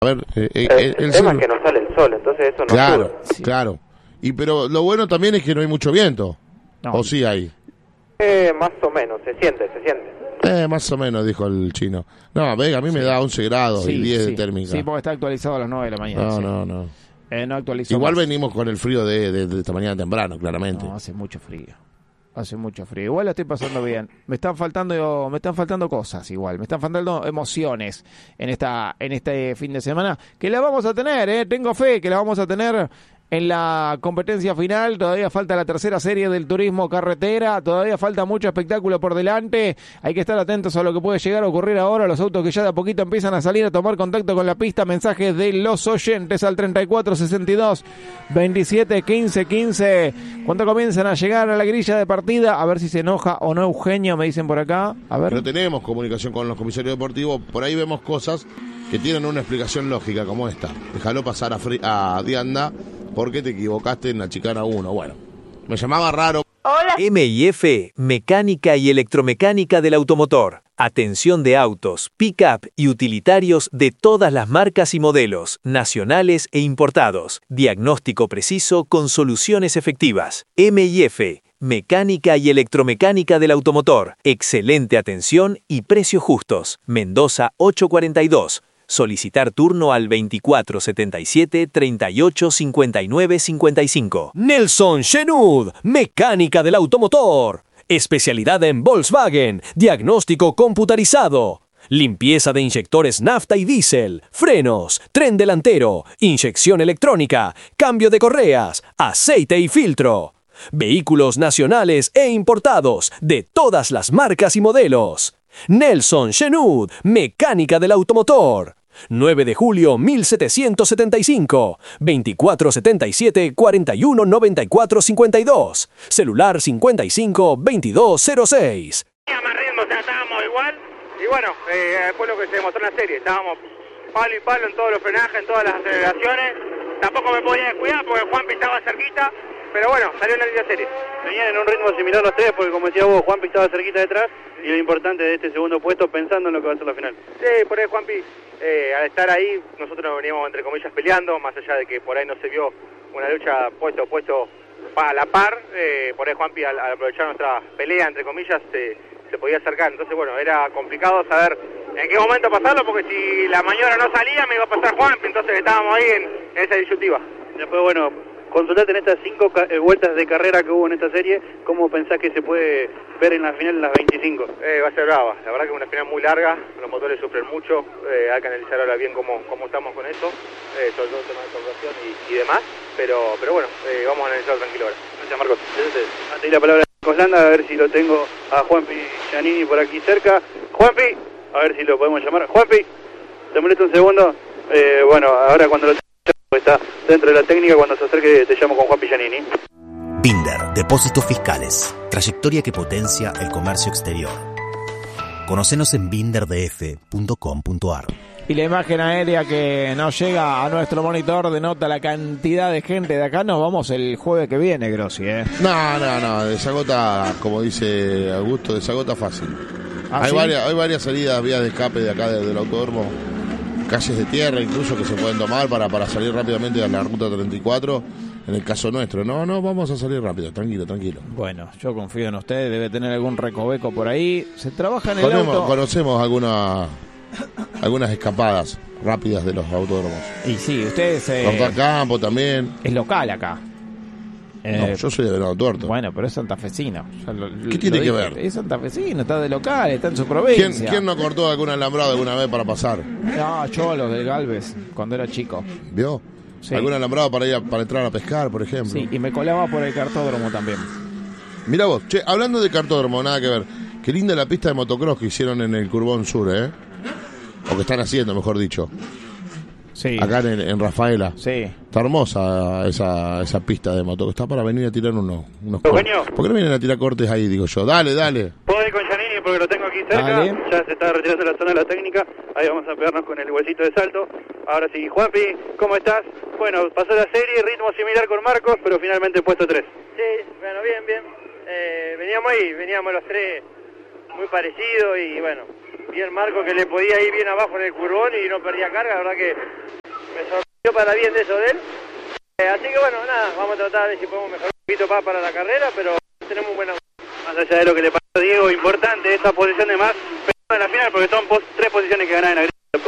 A ver, el tema es que no sale el sol, entonces eso no claro, ayuda. sí. Claro. Pero lo bueno también es que no hay mucho viento. No. ¿O sí hay? Más o menos, se siente. Más o menos, dijo el chino. No, Vega, a mí me da 11 grados y 10 de térmica. Sí, porque está actualizado a las 9 de la mañana. No. No actualizó. Igual más. venimos con el frío de esta mañana temprano, claramente. No, hace mucho frío. Igual la estoy pasando bien. Me están faltando cosas igual. Me están faltando emociones en este fin de semana. Que la vamos a tener, tengo fe que la vamos a tener en la competencia final. Todavía falta la tercera serie del turismo carretera. Todavía falta mucho espectáculo por delante. Hay que estar atentos a lo que puede llegar a ocurrir ahora. Los autos que ya de a poquito empiezan a salir a tomar contacto con la pista. Mensajes de los oyentes al 3462 27 15 15. Cuando comienzan a llegar a la grilla de partida, a ver si se enoja o no Eugenio, me dicen por acá. A ver. Pero tenemos comunicación con los comisarios deportivos. Por ahí vemos cosas que tienen una explicación lógica, como esta. Déjalo pasar a Dianda, porque te equivocaste en la chicana 1. Bueno, me llamaba raro. Hola. M&F, mecánica y electromecánica del automotor. Atención de autos, pick-up y utilitarios de todas las marcas y modelos, nacionales e importados. Diagnóstico preciso con soluciones efectivas. M&F, mecánica y electromecánica del automotor. Excelente atención y precios justos. Mendoza 842. Solicitar turno al 2477 38 59 55. Nelson Shenud, mecánica del automotor. Especialidad en Volkswagen, diagnóstico computarizado. Limpieza de inyectores nafta y diésel, frenos, tren delantero, inyección electrónica, cambio de correas, aceite y filtro. Vehículos nacionales e importados de todas las marcas y modelos. Nelson Shenud, mecánica del automotor. 9 de julio 1775, 2477 41 94 52, celular 55 2206. Más ritmo, o sea, estábamos igual, y bueno, fue lo que se demostró en la serie, estábamos palo y palo en todos los frenajes, en todas las aceleraciones, tampoco me podía descuidar porque Juanpi estaba cerquita, pero bueno, salió una linda serie. Venían en un ritmo similar a ustedes, porque como decía vos, Juanpi estaba cerquita detrás, y lo importante de este segundo puesto, pensando en lo que va a ser la final. Sí, por ahí Juanpi, al estar ahí, nosotros nos veníamos entre comillas peleando, más allá de que por ahí no se vio una lucha puesto a la par, por ahí Juanpi al aprovechar nuestra pelea, entre comillas, se podía acercar. Entonces bueno, era complicado saber en qué momento pasarlo, porque si la maniobra no salía me iba a pasar Juanpi, entonces estábamos ahí en esa disyuntiva. Después bueno, consultate en estas 5 vueltas de carrera que hubo en esta serie, ¿cómo pensás que se puede ver en la final en las 25? Va a ser brava, la verdad que es una final muy larga, los motores sufren mucho, hay que analizar ahora bien cómo estamos con eso, sobre todo el tema de torsión y demás, pero bueno, vamos a analizarlo tranquilo ahora. Gracias, Marcos. Ante la palabra de Coslanda, a ver si lo tengo a Juanpi Giannini por aquí cerca. Juanpi, a ver si lo podemos llamar. Juanpi, ¿te molesta un segundo? Bueno, ahora cuando lo está dentro de la técnica, cuando se acerque te llamo con Juanpi Giannini. Binder, Depósitos Fiscales, trayectoria que potencia el comercio exterior. Conocenos en binderdf.com.ar. Y la imagen aérea que nos llega a nuestro monitor denota la cantidad de gente de acá. Nos vamos el jueves que viene, Grossi, No, desagota, como dice Augusto, desagota fácil. ¿Ah, hay sí? varias salidas, vías de escape de acá del autódromo, calles de tierra incluso que se pueden tomar para salir rápidamente a la ruta 34. En el caso nuestro, no, vamos a salir rápido, tranquilo. Bueno, yo confío en ustedes, debe tener algún recoveco por ahí. Se trabaja en el auto. Conocemos algunas escapadas rápidas de los autódromos. Y sí, ustedes... Campo también. Es local acá. No, yo soy de Venado Tuerto. Bueno, pero es santafesino. ¿Qué tiene que ver? Es santafesino, está de local, está en su provincia. ¿Quién no cortó algún alambrado alguna vez para pasar? No, yo los de Galvez, cuando era chico. ¿Vio? Sí. ¿Algún alambrado para entrar a pescar, por ejemplo? Sí, y me colaba por el cartódromo también. Mirá vos, hablando de cartódromo, nada que ver. Qué linda la pista de motocross que hicieron en el Curbón Sur, O que están haciendo, mejor dicho. Sí. Acá en Rafaela. Sí. Está hermosa esa pista de moto. Está para venir a tirar unos cortes. ¿Por qué no vienen a tirar cortes ahí, digo yo? Dale. Puedo ir con Giannini porque lo tengo aquí cerca. Dale. Ya se está retirando la zona de la técnica. Ahí vamos a pegarnos con el huesito de salto. Ahora sí, Juanpi, ¿cómo estás? Bueno, pasó la serie, ritmo similar con Marcos, pero finalmente puesto 3. Sí, bueno, bien. Veníamos los tres muy parecidos y bueno, bien Marco, que le podía ir bien abajo en el curvón y no perdía carga, la verdad que me sorprendió para bien de eso de él. Así que bueno, nada, vamos a tratar de si podemos mejorar un poquito más para la carrera, pero tenemos un buen auto. Más allá de lo que le pasó a Diego, importante esa posición de más, pero en la final, porque son 3 posiciones que ganan en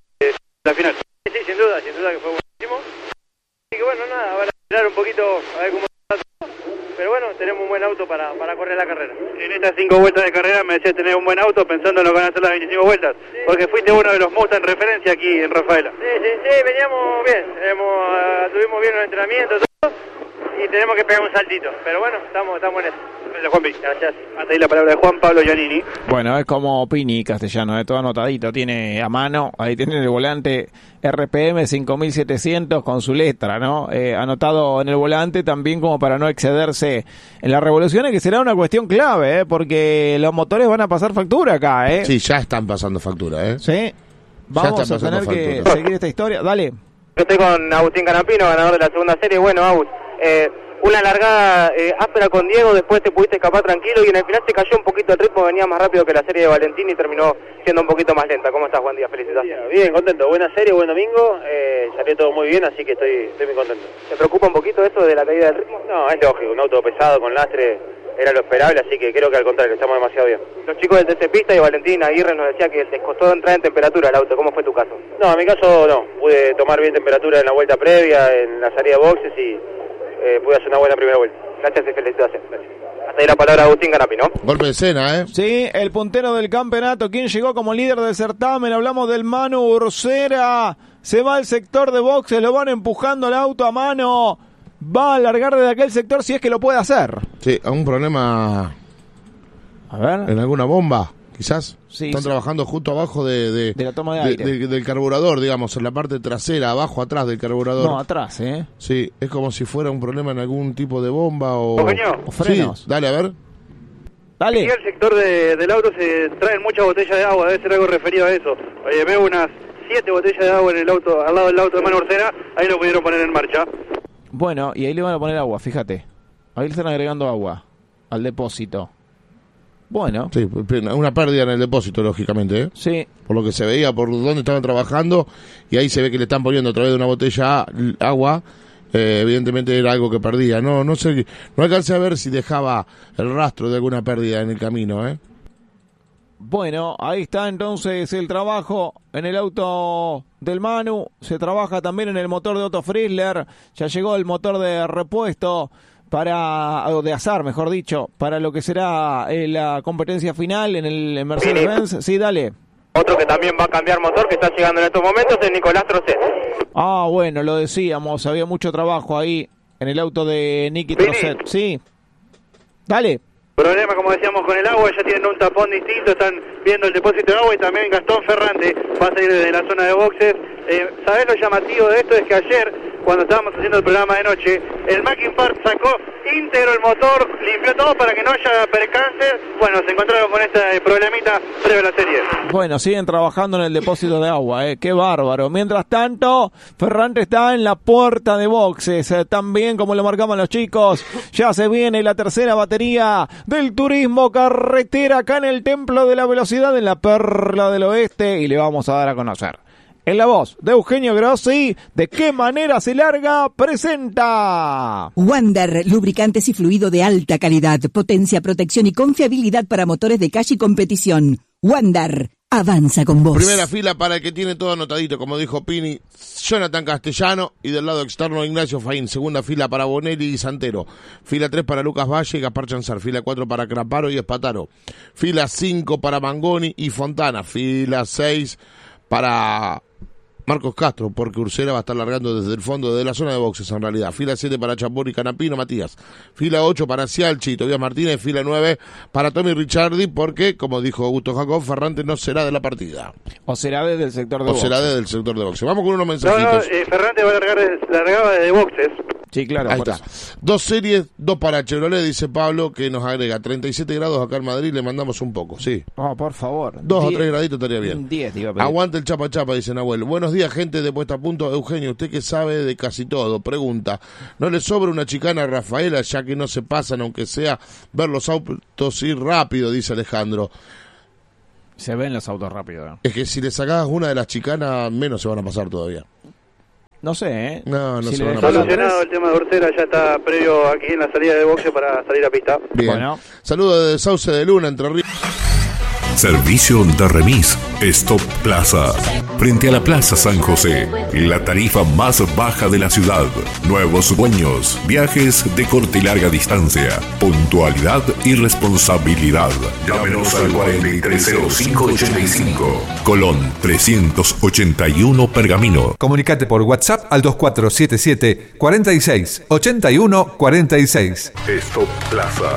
la final. Sí, sin duda que fue buenísimo. Así que bueno, nada, ahora esperar un poquito a ver cómo está todo. Pero bueno, tenemos un buen auto para correr la carrera. En estas 5 vueltas de carrera me decía tener un buen auto pensando en lo que van a ser las 25 vueltas, sí. Porque fuiste uno de los Mustang en referencia aquí en Rafaela. Sí, veníamos bien, tuvimos bien los entrenamientos todo, y tenemos que pegar un saltito, pero bueno, estamos en eso. Gracias, Juanpi. Gracias. Hasta ahí la palabra de Juan Pablo Giannini. Bueno, es como Pini castellano, todo anotadito, tiene a mano, ahí tiene el volante RPM 5700 con su letra, ¿no? Anotado en el volante también como para no excederse en las revoluciones, que será una cuestión clave, porque los motores van a pasar factura acá, ¿eh? Sí, ya están pasando factura, ¿eh? Sí, vamos a tener que seguir esta historia, dale. Yo estoy con Agustín Canapino, ganador de la segunda serie. Bueno, Agus, una largada áspera con Diego, después te pudiste escapar tranquilo y en el final te cayó un poquito el ritmo, venía más rápido que la serie de Valentín y terminó siendo un poquito más lenta. ¿Cómo estás, Juan Díaz? Felicitaciones. Bien, contento. Buena serie, buen domingo. Salió todo muy bien, así que estoy muy contento. ¿Te preocupa un poquito eso de la caída del ritmo? No, es lógico. Un auto pesado con lastre era lo esperable, así que creo que al contrario, estamos demasiado bien. Los chicos del TC Pista y Valentín Aguirre nos decía que les costó entrar en temperatura el auto. ¿Cómo fue tu caso? No, en mi caso no. Pude tomar bien temperatura en la vuelta previa, en la salida de boxes y pude hacer una buena primera vuelta. Gracias y felicitaciones. Hasta ahí la palabra de Agustín Canapino. Golpe de escena, ¿eh? Sí, el puntero del campeonato. ¿Quién llegó como líder del certamen? Hablamos del Manu Ursera. Se va al sector de boxes, lo van empujando el auto a mano. Va a largar desde aquel sector si es que lo puede hacer. Sí, ¿algún problema a ver en alguna bomba, quizás? Sí, están trabajando justo abajo de la toma de aire. Del carburador, digamos, en la parte trasera, abajo, atrás del carburador. No, atrás, ¿eh? Sí, es como si fuera un problema en algún tipo de bomba o frenos. Sí, dale, a ver. Dale. Y el sector del auto se traen muchas botellas de agua, debe ser algo referido a eso. Veo unas 7 botellas de agua en el auto, al lado del auto de Manu Ursera, ahí lo pudieron poner en marcha. Bueno, y ahí le van a poner agua, fíjate. Ahí le están agregando agua al depósito. Bueno. Sí, una pérdida en el depósito, lógicamente, ¿eh? Sí. Por lo que se veía, por donde estaban trabajando, y ahí se ve que le están poniendo a través de una botella agua. Evidentemente era algo que perdía. No sé, no alcancé a ver si dejaba el rastro de alguna pérdida en el camino, ¿eh? Bueno, ahí está entonces el trabajo en el auto del Manu. Se trabaja también en el motor de Otto Frizzler. Ya llegó el motor de repuesto o de azar, mejor dicho, para lo que será la competencia final en el Mercedes-Benz. Sí, dale. Otro que también va a cambiar motor, que está llegando en estos momentos, es Nicolás Trocet. Ah, bueno, lo decíamos, había mucho trabajo ahí en el auto de Nicky Trocet. Sí, dale. Problema, como decíamos, con el agua, ya tienen un tapón distinto, están viendo el depósito de agua y también Gastón Ferrante va a salir desde la zona de boxes. ¿Sabés lo llamativo de esto? Es que ayer, cuando estábamos haciendo el programa de noche, el Mackin Park sacó íntegro el motor, limpió todo para que no haya percances. Bueno, se encontraron con este problemita previo a la serie. Bueno, siguen trabajando en el depósito de agua, qué bárbaro. Mientras tanto, Ferrante está en la puerta de boxes, también como lo marcaban los chicos. Ya se viene la tercera batería del turismo carretera acá en el Templo de la Velocidad, en la Perla del Oeste, y le vamos a dar a conocer. En la voz de Eugenio Grossi, ¿de qué manera se larga? Presenta Wander, lubricantes y fluido de alta calidad, potencia, protección y confiabilidad para motores de calle y competición. Wander, avanza con vos. Primera fila para el que tiene todo anotadito, como dijo Pini, Jonathan Castellano, y del lado externo Ignacio Faín. Segunda fila para Bonelli y Santero. Fila 3 para Lucas Valle y Gaspar Chanzar. Fila 4 para Craparo y Espataro. Fila 5 para Mangoni y Fontana. Fila 6 para Marcos Castro, porque Ursera va a estar largando desde el fondo de la zona de boxes en realidad. Fila 7 para Chambón y Canapino, Matías. Fila 8 para Cialchi y Tobias Martínez. Fila 9 para Tommy Ricciardi, porque, como dijo Augusto Jacob, Ferrante no será de la partida. O será desde el sector de boxes. O será desde el sector de boxes. Vamos con unos mensajitos. Ferrante va a largaba desde boxes. Sí, claro. Ahí está. Eso. 2 series, 2 para Chevrolet, dice Pablo, que nos agrega 37 grados acá en Madrid, le mandamos un poco, sí. Oh, por favor. 2 o 3 graditos estaría bien. 10, digo. Aguante el chapa chapa, dice Nahuel. Buenos días, gente de Puesta a Punto. Eugenio, usted que sabe de casi todo, pregunta, ¿no le sobra una chicana a Rafaela, ya que no se pasan, aunque sea ver los autos ir rápido? Dice Alejandro. Se ven los autos rápidos. Es que si le sacás una de las chicanas, menos se van a pasar todavía. No sé, ¿eh? No Si se le van a dejás pasar. Solucionado el tema de Orsera, ya está previo aquí en la salida de boxe para salir a pista. Bien. Bueno. Saludos de Sauce de Luna, Entre Ríos. Servicio de remis Stop Plaza. Frente a la Plaza San José. La tarifa más baja de la ciudad. Nuevos dueños. Viajes de corta y larga distancia. Puntualidad y responsabilidad. Llámenos al 430585. Colón 381 Pergamino. Comunicate por WhatsApp al 2477 46 81 46. Stop Plaza.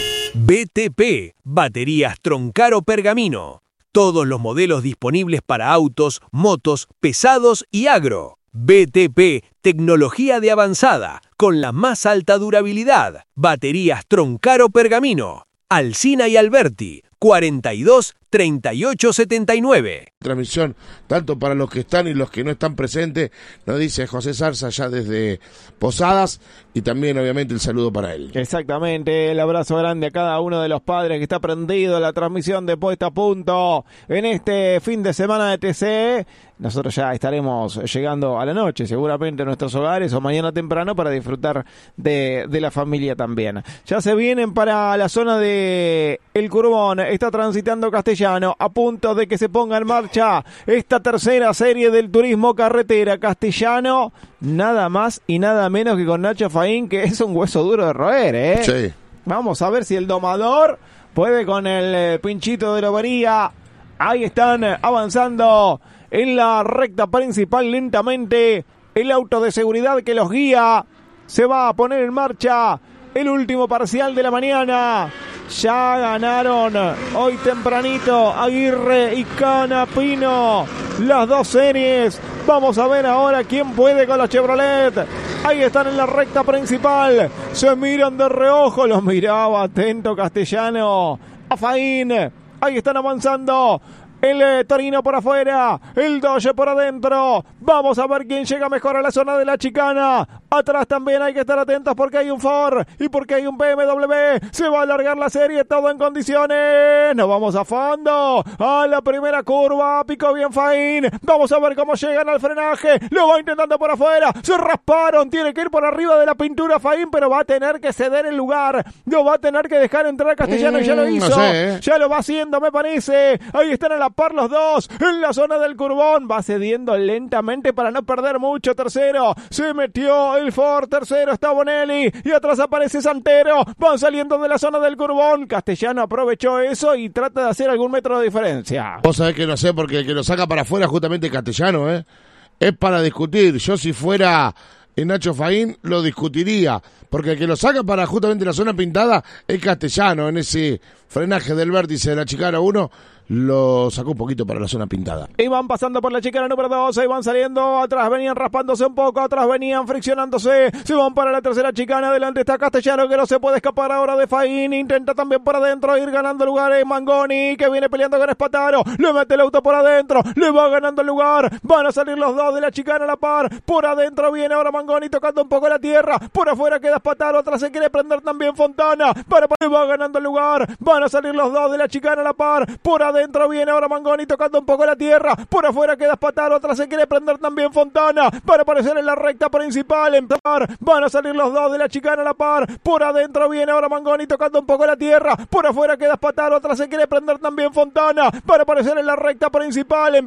BTP, Baterías Troncaro Pergamino. Todos los modelos disponibles para autos, motos, pesados y agro. BTP, tecnología de avanzada, con la más alta durabilidad. Baterías Troncaro Pergamino. Alsina y Alberti, 42 38 79. Transmisión, tanto para los que están y los que no están presentes, nos dice José Zarza ya desde Posadas, y también obviamente el saludo para él. Exactamente, el abrazo grande a cada uno de los padres que está prendido a la transmisión de Puesta a Punto en este fin de semana de TC. Nosotros ya estaremos llegando a la noche, seguramente a nuestros hogares o mañana temprano para disfrutar de la familia también. Ya se vienen para la zona de El Curbón, está transitando Castellano, a punto de que se ponga en marcha esta tercera serie del turismo carretera. Castellano, nada más y nada menos que con Nacho Faín, que es un hueso duro de roer, ¿eh? Sí. Vamos a ver si el domador puede con el pinchito de lobería. Ahí están avanzando en la recta principal lentamente. El auto de seguridad que los guía se va a poner en marcha. El último parcial de la mañana. Ya ganaron hoy tempranito Aguirre y Canapino las dos series. Vamos a ver ahora quién puede con la Chevrolet. Ahí están en la recta principal. Se miran de reojo. Los miraba atento Castellano. A Faín. Ahí están avanzando. El Torino por afuera, el Dodge por adentro. Vamos a ver quién llega mejor a la zona de la chicana. Atrás también hay que estar atentos porque hay un Ford y porque hay un BMW. Se va a alargar la serie, todo en condiciones. Nos vamos a fondo. A la primera curva, picó bien Faín. Vamos a ver cómo llegan al frenaje. Lo va intentando por afuera. Se rasparon, tiene que ir por arriba de la pintura Faín, pero va a tener que ceder el lugar. Lo va a tener que dejar entrar a Castellano y ya lo hizo. No sé, Ya lo va haciendo, me parece. Ahí están a la par los dos en la zona del Curbón. Va cediendo lentamente para no perder mucho. Tercero se metió el Ford. Tercero está Bonelli y atrás aparece Santero. Van saliendo de la zona del Curbón. Castellano aprovechó eso y trata de hacer algún metro de diferencia. Vos sabés que no sé, porque el que lo saca para afuera es justamente Castellano, ¿eh? Es para discutir. Yo si fuera Nacho Faín lo discutiría, porque el que lo saca para justamente la zona pintada es Castellano. En ese frenaje del vértice de la chicana 1 lo sacó un poquito para la zona pintada. Y van pasando por la chicana número 2, y van saliendo, atrás venían raspándose un poco, atrás venían friccionándose, se van para la tercera chicana, adelante está Castellano que no se puede escapar ahora de Faín, intenta también por adentro ir ganando lugares Mangoni, que viene peleando con Espataro, le mete el auto por adentro, le va ganando el lugar, van a salir los dos de la chicana a la par, por adentro viene ahora Mangoni tocando un poco la tierra, por afuera queda Espataro, atrás se quiere prender también Fontana, le va ganando el lugar, van a salir los dos de la chicana a la par, por adentro viene ahora Mangoni tocando un poco la tierra, por afuera queda Espataro, atrás se quiere prender también Fontana, para aparecer en la recta principal, van a salir los dos de la chicana a la par, por adentro viene ahora Mangoni tocando un poco la tierra, por afuera queda Espataro, atrás se quiere prender también Fontana, para aparecer en la recta principal,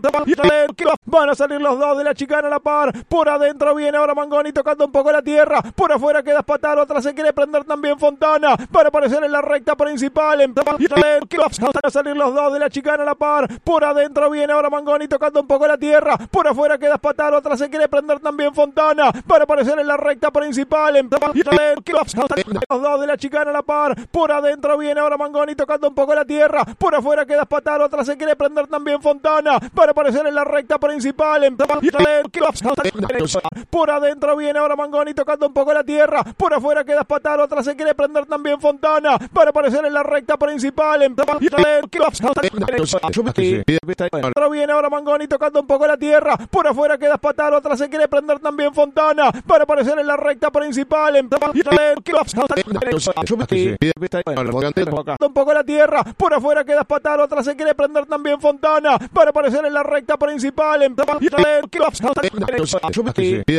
van a salir los dos de la chicana a la par, por adentro viene ahora Mangoni tocando un poco la tierra, por afuera queda Espataro, atrás se quiere prender también Fontana, para aparecer en la recta principal, van a salir los dos de la chicana a la par, por adentro viene ahora Mangoni tocando un poco la tierra, por afuera queda Espataro, atrás se quiere prender también Fontana, para aparecer en la recta principal, los dos de la chicana a la par, por adentro viene ahora Mangoni tocando un poco la tierra, por afuera queda Espataro, atrás se quiere prender también Fontana, para aparecer en la recta principal, por adentro viene ahora Mangoni tocando un poco la tierra, por afuera queda Espataro, atrás se quiere prender también Fontana, para aparecer en la recta principal, Pero viene ahora Mangoni tocando un poco la tierra. Por afuera queda Spataro, atrás se quiere prender también Fontana para aparecer en la recta principal. Un poco la tierra. Por afuera queda Spataro, atrás se quiere prender también Fontana para aparecer en la recta principal.